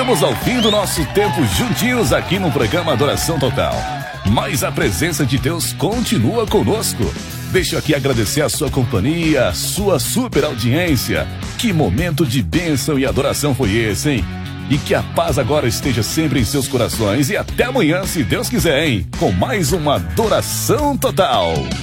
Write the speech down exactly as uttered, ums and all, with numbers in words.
Chegamos ao fim do nosso tempo juntinhos aqui no programa Adoração Total. Mas a presença de Deus continua conosco. Deixo aqui agradecer a sua companhia, a sua super audiência. Que momento de bênção e adoração foi esse, hein? E que a paz agora esteja sempre em seus corações. E até amanhã, se Deus quiser, hein? Com mais uma Adoração Total.